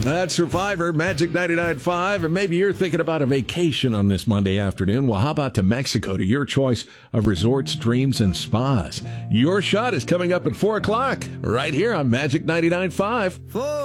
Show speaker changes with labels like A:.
A: That's Survivor, Magic 99.5, and maybe you're thinking about a vacation on this Monday afternoon. Well, how about to Mexico, to your choice of resorts, dreams, and spas? Your shot is coming up at 4 o'clock, right here on Magic 99.5.